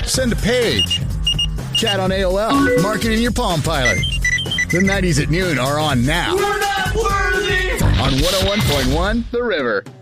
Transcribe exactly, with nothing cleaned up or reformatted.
Send a page. Chat on A O L. Mark it in your Palm Pilot. The nineties at noon are on now. We're not worthy! On one oh one point one The River.